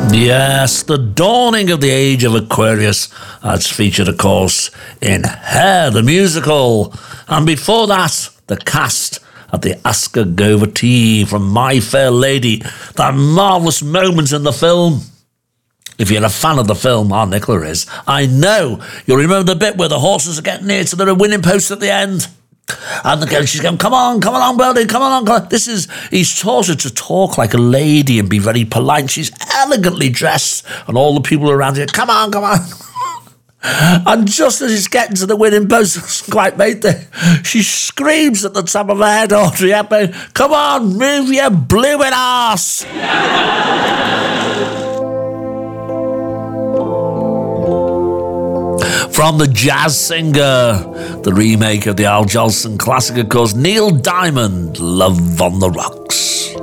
Yes, the dawning of the age of Aquarius. That's featured, of course, in Hair, the musical. And before that, the cast at the Oscar Gova Tea from My Fair Lady. That marvellous moment in the film. If you're a fan of the film, our Nicola is, I know you'll remember the bit where the horses are getting near to the winning post at the end. And the girl, she's going, come on, Bertie, come on. He's taught her to talk like a lady and be very polite. She's elegantly dressed, and all the people around her, come on. And just as he's getting to the winning post, quite mate there, she screams at the top of her head, Audrey Hepburn, come on, move your blooming arse. From The Jazz Singer, the remake of the Al Jolson classic, of course, Neil Diamond, Love on the Rocks.